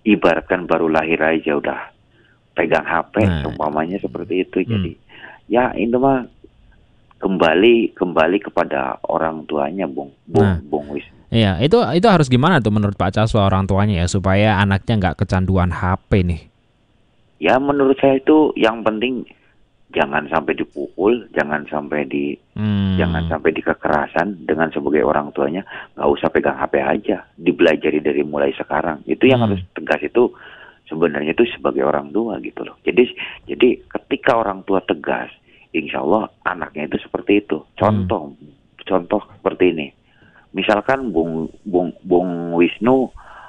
ibaratkan baru lahir aja udah pegang HP, umpamanya seperti itu. Jadi ya itu mah kembali kepada orang tuanya, Bung Wis. Iya, itu harus gimana tuh menurut Pak Caswa orang tuanya ya supaya anaknya nggak kecanduan HP nih? Ya menurut saya itu yang penting jangan sampai dipukul, jangan sampai di kekerasan. Dengan sebagai orang tuanya nggak usah pegang HP aja, dibelajari dari mulai sekarang. Itu yang harus tegas itu sebenarnya itu sebagai orang tua gitu loh. Jadi ketika orang tua tegas, insya Allah anaknya itu seperti itu. Contoh seperti ini. Misalkan Bung Wisnu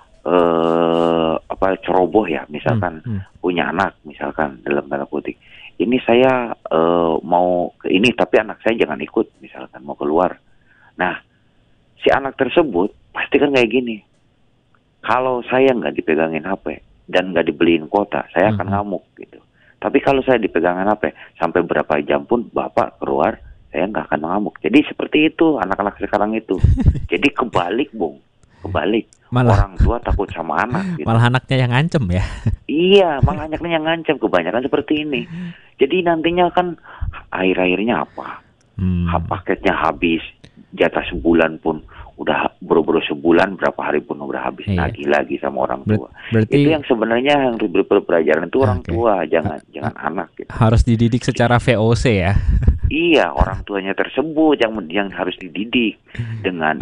ceroboh ya, misalkan punya anak, misalkan dalam tanda kutip. Ini saya mau ke ini tapi anak saya jangan ikut, misalkan mau keluar. Nah, si anak tersebut pasti kan kayak gini. Kalau saya nggak dipegangin HP dan nggak dibeliin kuota, saya akan ngamuk gitu. Tapi kalau saya dipegangin HP sampai berapa jam pun bapak keluar, saya nggak akan ngamuk. Jadi seperti itu anak-anak sekarang itu. Jadi kebalik, Bung. Kebalik. Malah orang tua takut sama anak gitu. Malah anaknya yang ngancem ya. Iya, malah anaknya yang ngancem. Kebanyakan seperti ini. Jadi nantinya kan akhir-akhirnya apa? Paketnya habis. Jatah sebulan pun udah buru-buru sebulan, berapa hari pun udah habis. Lagi sama orang tua. Berarti itu yang sebenarnya yang berpelajaran itu orang tua, jangan anak gitu. Harus dididik secara VOC ya. Iya, orang tuanya tersebut yang harus dididik dengan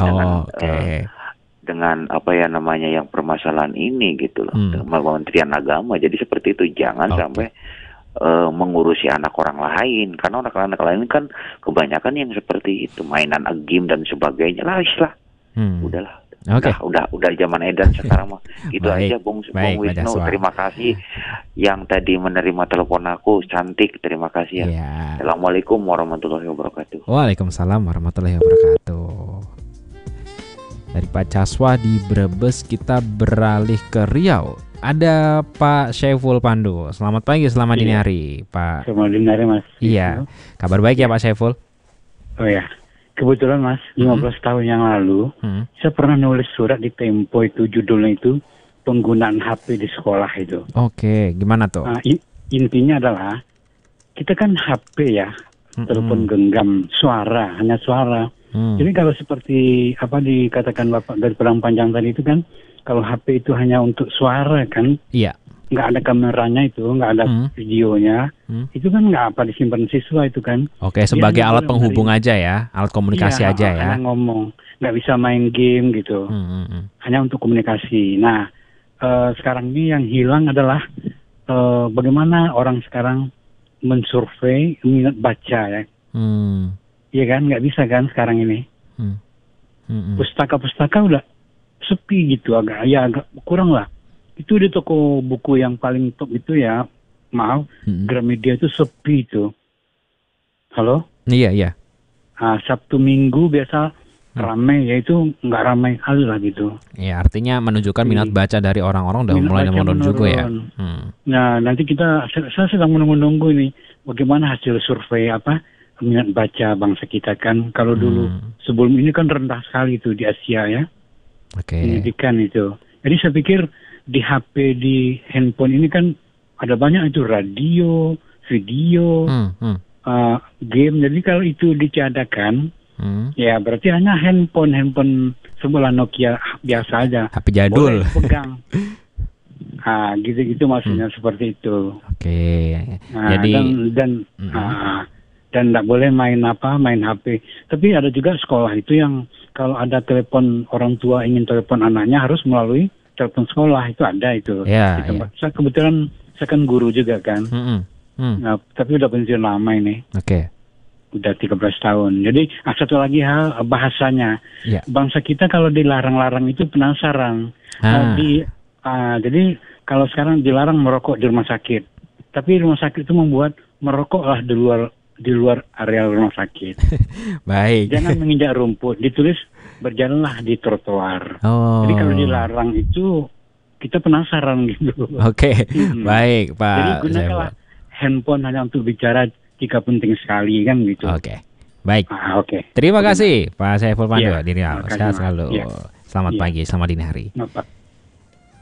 apa ya namanya yang permasalahan ini gitu loh, Kementerian Agama. Jadi seperti itu, jangan sampai mengurusi anak orang lain, karena anak-anak lain kan kebanyakan yang seperti itu, mainan game dan sebagainya lah. Udahlah. Udah zaman edan sekarang mah. Itu aja Bung Wisnu. Terima kasih yang tadi menerima telepon aku, cantik. Terima kasih ya. Assalamualaikum warahmatullahi wabarakatuh. Waalaikumsalam warahmatullahi wabarakatuh. Dari Pak Caswa di Brebes kita beralih ke Riau. Ada Pak Syaiful Pandu. Selamat pagi, selamat dini hari, Pak. Selamat dini hari, Mas. Iya. Kabar baik ya Pak Syaiful? Oh ya. Kebetulan Mas, 15 tahun yang lalu saya pernah nulis surat di Tempo, itu judulnya itu penggunaan HP di sekolah itu. Oke, gimana tuh? Nah, intinya adalah kita kan HP ya, telepon genggam, suara, hanya suara. Jadi kalau seperti apa dikatakan Bapak dari perang panjang tadi itu kan, kalau HP itu hanya untuk suara kan, nggak ada kameranya itu, nggak ada videonya, itu kan nggak apa disimpan siswa itu kan. Oke, sebagai alat penghubung aja ya, alat komunikasi aja ya. Hanya ngomong, nggak bisa main game gitu, hanya untuk komunikasi. Nah, sekarang ini yang hilang adalah bagaimana orang sekarang mensurvei minat baca ya. Iya kan, nggak bisa kan sekarang ini. Pustaka-pustaka udah sepi gitu, agak kurang lah. Itu di toko buku yang paling top itu ya, maaf, Gramedia itu sepi itu. Halo? Iya. Sabtu Minggu biasa ramai, ya itu nggak ramai kali lah gitu. Ya, artinya menunjukkan minat baca dari orang-orang udah mulai menurun juga ya. Nah, nanti saya sedang menunggu ini bagaimana hasil survei minat baca bangsa kita kan. Kalau dulu sebelum ini kan rendah sekali itu di Asia ya. Pendidikan itu. Jadi saya pikir di HP, di handphone ini kan ada banyak itu radio, video, game. Jadi kalau itu ditiadakan, ya berarti hanya handphone sebelah Nokia biasa aja. HP jadul. Boleh pegang. Gitu maksudnya seperti itu. Jadi dan tidak boleh main HP. Tapi ada juga sekolah itu yang kalau ada telepon orang tua ingin telepon anaknya harus melalui telepon sekolah, itu ada itu. Saya kebetulan saya kan guru juga kan. Nah, tapi udah pensiun lama ini. Udah 13 tahun. Jadi satu lagi hal bahasanya. Bangsa kita kalau dilarang-larang itu penasaran. Jadi kalau sekarang dilarang merokok di rumah sakit. Tapi rumah sakit itu membuat merokoklah di luar area rumah sakit. Baik. Jangan menginjak rumput. Ditulis berjalanlah di trotoar. Jadi kalau dilarang itu kita penasaran gitu. Baik Pak. Jadi gunakanlah handphone hanya untuk bicara jika penting sekali kan gitu. Baik. Terima kasih Pak Syaiful Pandu di Riau. Sehat selalu. Selamat pagi, selamat dini hari.